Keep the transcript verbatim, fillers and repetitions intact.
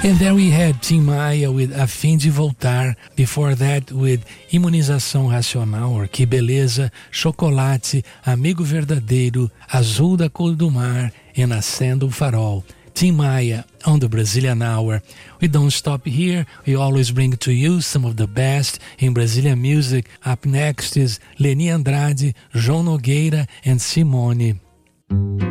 And then we had Tim Maia with A Fim de Voltar. Before that with Imunização Racional, or Que Beleza, Chocolate, Amigo Verdadeiro, Azul da Cor do Mar, e Acenda o Farol. Tim Maia on the Brazilian Hour. We don't stop here. We always bring to you some of the best in Brazilian music. Up next is Leni Andrade, João Nogueira, and Simone.